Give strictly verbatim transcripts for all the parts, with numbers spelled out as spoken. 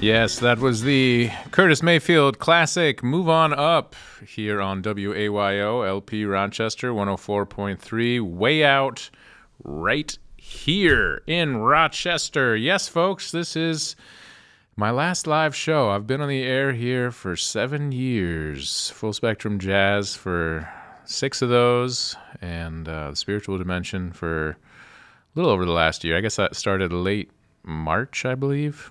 Yes, that was the Curtis Mayfield classic, Move On Up, here on W A Y O, L P Rochester, one oh four point three, way out right here in Rochester. Yes, folks, this is my last live show. I've been on the air here for seven years, Full Spectrum Jazz for six of those, and uh, the Spiritual Dimension for a little over the last year. I guess that started late March, I believe.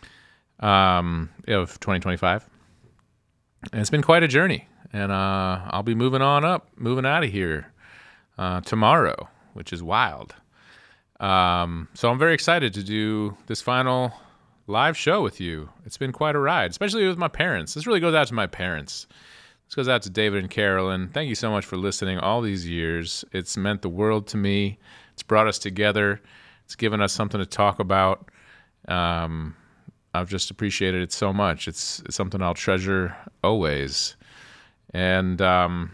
Um, of twenty twenty-five. And it's been quite a journey. And uh, I'll be moving on up, moving out of here uh, tomorrow, which is wild. Um, so I'm very excited to do this final live show with you. It's been quite a ride, especially with my parents. This really goes out to my parents. This goes out to David and Carolyn. Thank you so much for listening all these years. It's meant the world to me. It's brought us together. It's given us something to talk about. Um... I've just appreciated it so much. It's, it's something I'll treasure always. And um,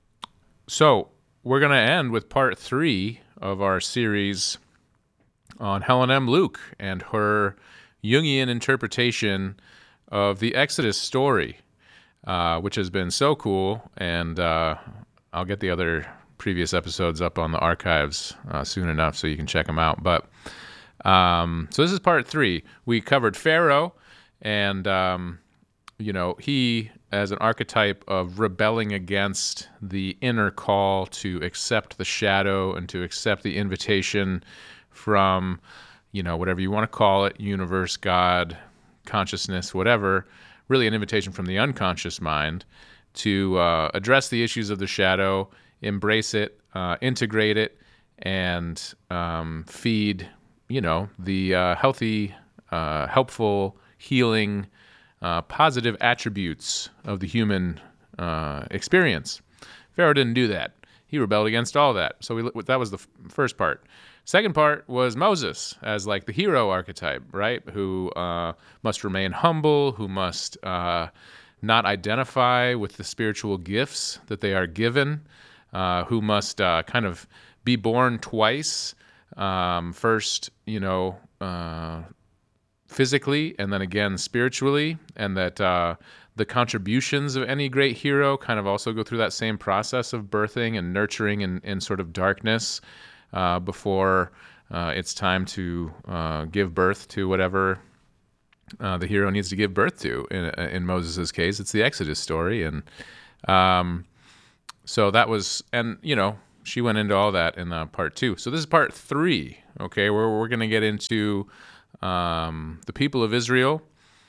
so we're going to end with part three of our series on Helen M. Luke and her Jungian interpretation of the Exodus story, uh, which has been so cool. And uh, I'll get the other previous episodes up on the archives uh, soon enough so you can check them out. But Um, so this is part three. We covered Pharaoh, and, um, you know, he as an archetype of rebelling against the inner call to accept the shadow and to accept the invitation from, you know, whatever you want to call it, universe, God, consciousness, whatever, really an invitation from the unconscious mind to uh, address the issues of the shadow, embrace it, uh, integrate it, and um, feed you know, the uh, healthy, uh, helpful, healing, uh, positive attributes of the human uh, experience. Pharaoh didn't do that. He rebelled against all that. So we, that was the f- first part. Second part was Moses as like the hero archetype, right? Who uh, must remain humble, who must uh, not identify with the spiritual gifts that they are given, uh, who must uh, kind of be born twice. Um, first, you know, uh, physically, and then again spiritually, and that uh, the contributions of any great hero kind of also go through that same process of birthing and nurturing in, in sort of darkness uh, before uh, it's time to uh, give birth to whatever uh, the hero needs to give birth to. In, in Moses' case, it's the Exodus story, and um, so that was, and you know. She went into all that in uh, part two. So this is part three, okay, where we're going to get into um, the people of Israel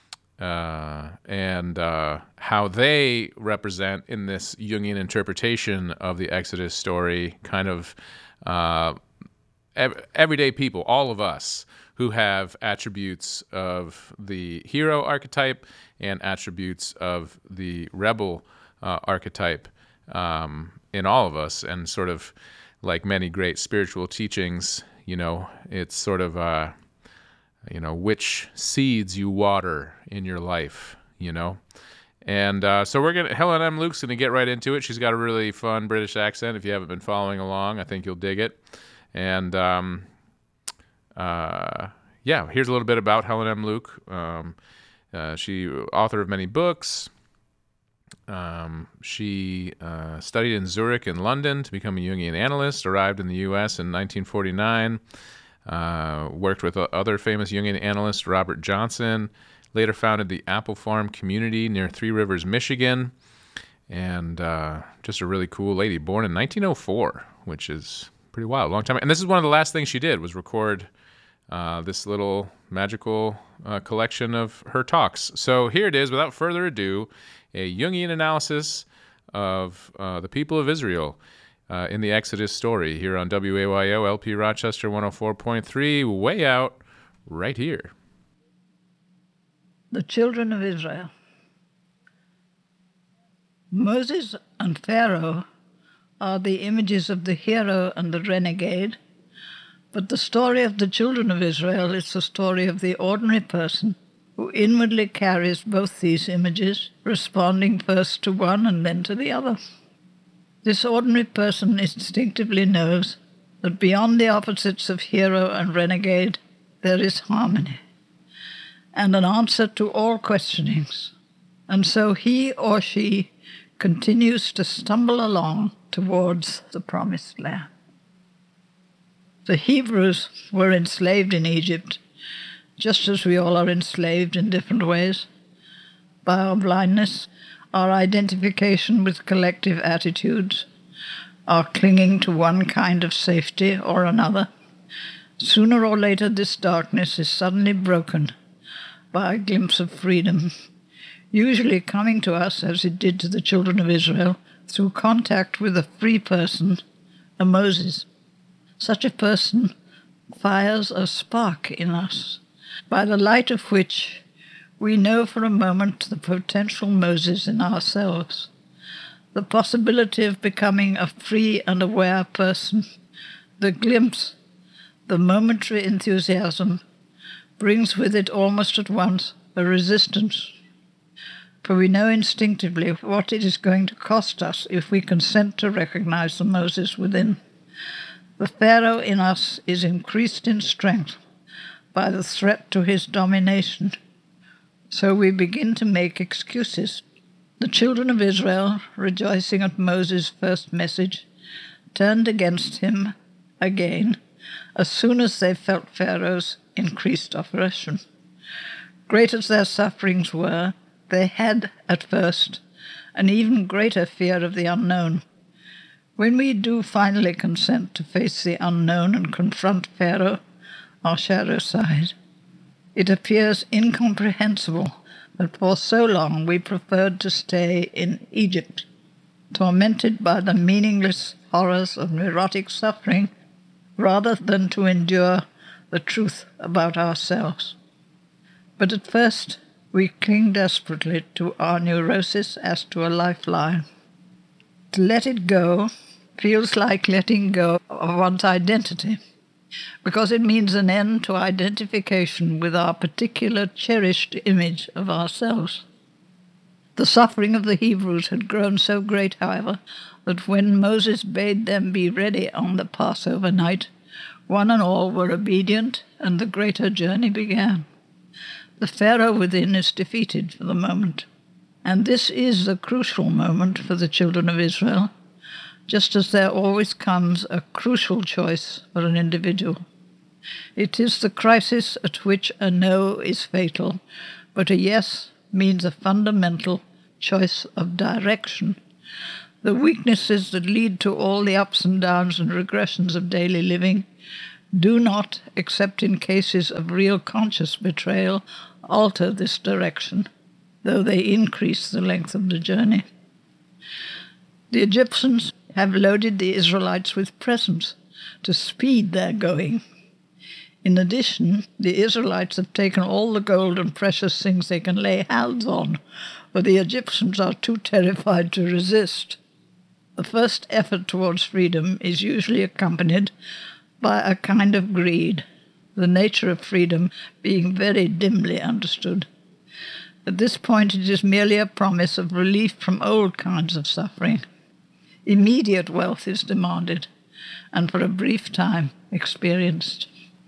uh, and uh, how they represent in this Jungian interpretation of the Exodus story kind of uh, ev- everyday people, all of us, who have attributes of the hero archetype and attributes of the rebel uh, archetype. Um, in all of us, and sort of like many great spiritual teachings, you know, it's sort of, uh, you know, which seeds you water in your life, you know. And uh, so we're going to, Helen M. Luke's going to get right into it. She's got a really fun British accent. If you haven't been following along, I think you'll dig it. And um, uh, yeah, here's a little bit about Helen M. Luke. Um, uh, she, author of many books. Um, she uh, studied in Zurich and London to become a Jungian analyst, arrived in the U S in nineteen forty-nine, uh, worked with other famous Jungian analyst, Robert Johnson, later founded the Apple Farm community near Three Rivers, Michigan, and uh, just a really cool lady, born in nineteen oh four, which is pretty wild, long time. And this is one of the last things she did, was record uh, this little magical uh, collection of her talks. So here it is, without further ado, a Jungian analysis of uh, the people of Israel uh, in the Exodus story here on W A Y O, L P Rochester one oh four point three, way out right here. The children of Israel. Moses and Pharaoh are the images of the hero and the renegade, but the story of the children of Israel is the story of the ordinary person who inwardly carries both these images, responding first to one and then to the other. This ordinary person instinctively knows that beyond the opposites of hero and renegade, there is harmony. and an answer to all questionings. And so he or she continues to stumble along towards the promised land. The Hebrews were enslaved in Egypt, just as we all are enslaved in different ways, by our blindness, our identification with collective attitudes, our clinging to one kind of safety or another. Sooner or later, this darkness is suddenly broken by a glimpse of freedom, usually coming to us, as it did to the children of Israel, through contact with a free person, a Moses. Such a person fires a spark in us, by the light of which we know for a moment the potential Moses in ourselves, the possibility of becoming a free and aware person. The glimpse, the momentary enthusiasm, brings with it almost at once a resistance, for we know instinctively what it is going to cost us if we consent to recognize the Moses within. The Pharaoh in us is increased in strength by the threat to his domination, so we begin to make excuses. The children of Israel, rejoicing at Moses' first message, turned against him again as soon as they felt Pharaoh's increased oppression. Great as their sufferings were, they had, at first, an even greater fear of the unknown. When we do finally consent to face the unknown and confront Pharaoh, our shadow side, it appears incomprehensible that for so long we preferred to stay in Egypt, tormented by the meaningless horrors of neurotic suffering, rather than to endure the truth about ourselves. But at first we cling desperately to our neurosis as to a lifeline. To let it go feels like letting go of one's identity, because it means an end to identification with our particular cherished image of ourselves. The suffering of the Hebrews had grown so great, however, that when Moses bade them be ready on the Passover night, one and all were obedient, and the greater journey began. The Pharaoh within is defeated for the moment, and this is the crucial moment for the children of Israel, just as there always comes a crucial choice for an individual. It is the crisis at which a no is fatal, but a yes means a fundamental choice of direction. The weaknesses that lead to all the ups and downs and regressions of daily living do not, except in cases of real conscious betrayal, alter this direction, though they increase the length of the journey. The Egyptians have loaded the Israelites with presents to speed their going. In addition, the Israelites have taken all the gold and precious things they can lay hands on, for the Egyptians are too terrified to resist. The first effort towards freedom is usually accompanied by a kind of greed, the nature of freedom being very dimly understood. At this point, it is merely a promise of relief from old kinds of suffering. Immediate wealth is demanded, and for a brief time experienced.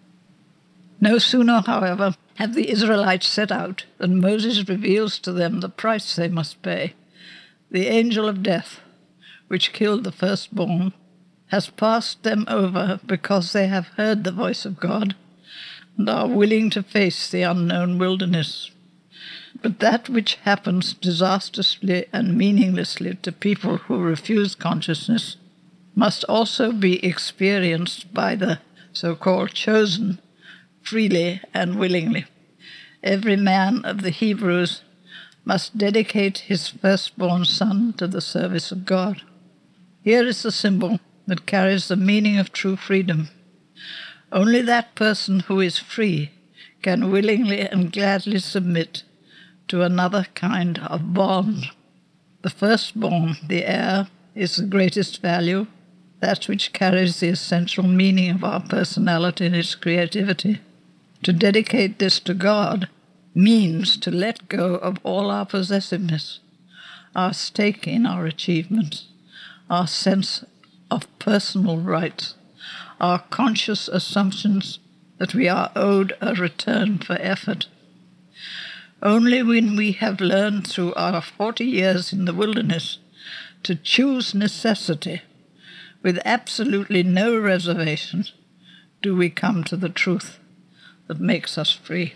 No sooner, however, have the Israelites set out than Moses reveals to them the price they must pay. The angel of death, which killed the firstborn, has passed them over because they have heard the voice of God and are willing to face the unknown wilderness. But that which happens disastrously and meaninglessly to people who refuse consciousness must also be experienced by the so-called chosen freely and willingly. Every man of the Hebrews must dedicate his firstborn son to the service of God. Here is the symbol that carries the meaning of true freedom. Only that person who is free can willingly and gladly submit to another kind of bond. The firstborn, the heir, is the greatest value, that which carries the essential meaning of our personality and its creativity. To dedicate this to God means to let go of all our possessiveness, our stake in our achievements, our sense of personal rights, our conscious assumptions that we are owed a return for effort. Only when we have learned through our forty years in the wilderness to choose necessity with absolutely no reservations do we come to the truth that makes us free.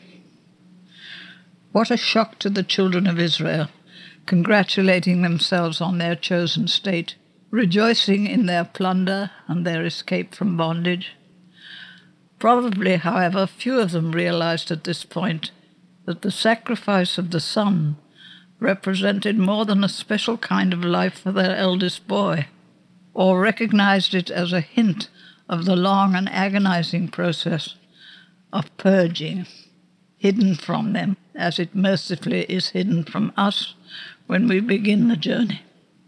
What a shock to the children of Israel, congratulating themselves on their chosen state, rejoicing in their plunder and their escape from bondage. Probably, however, few of them realized at this point that the sacrifice of the son represented more than a special kind of life for their eldest boy, or recognized it as a hint of the long and agonizing process of purging, hidden from them, as it mercifully is hidden from us when we begin the journey.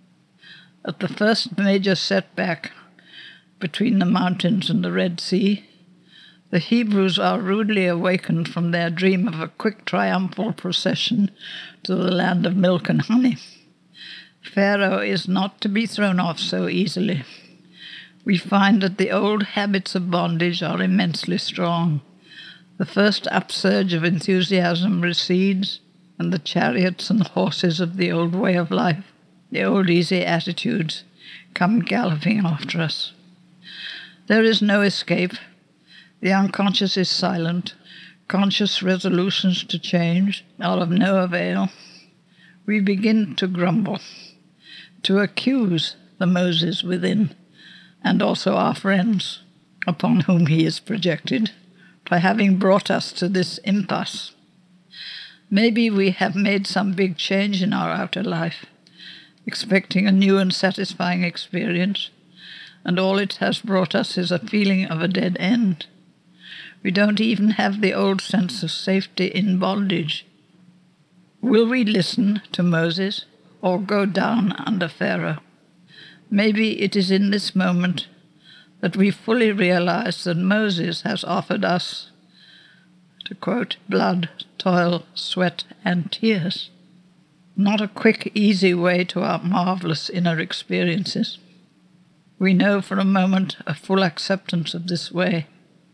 At the first major setback between the mountains and the Red Sea, the Hebrews are rudely awakened from their dream of a quick triumphal procession to the land of milk and honey. Pharaoh is not to be thrown off so easily. We find that the old habits of bondage are immensely strong. The first upsurge of enthusiasm recedes, and the chariots and horses of the old way of life, the old easy attitudes, come galloping after us. There is no escape. The unconscious is silent. Conscious resolutions to change are of no avail. We begin to grumble, to accuse the Moses within, and also our friends, upon whom he is projected, for having brought us to this impasse. Maybe we have made some big change in our outer life, expecting a new and satisfying experience, and all it has brought us is a feeling of a dead end. We don't even have the old sense of safety in bondage. Will we listen to Moses or go down under Pharaoh? Maybe it is in this moment that we fully realize that Moses has offered us, to quote, blood, toil, sweat, and tears, not a quick, easy way to our marvelous inner experiences. We know for a moment a full acceptance of this way.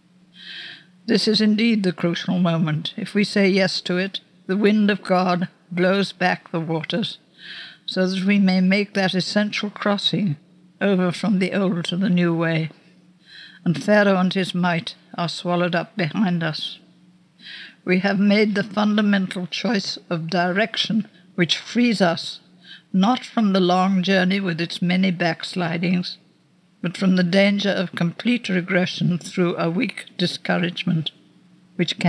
This is indeed the crucial moment. If we say yes to it, the wind of God blows back the waters so that we may make that essential crossing over from the old to the new way, and Pharaoh and his might are swallowed up behind us. We have made the fundamental choice of direction which frees us not from the long journey with its many backslidings, but from the danger of complete regression through a weak discouragement, which can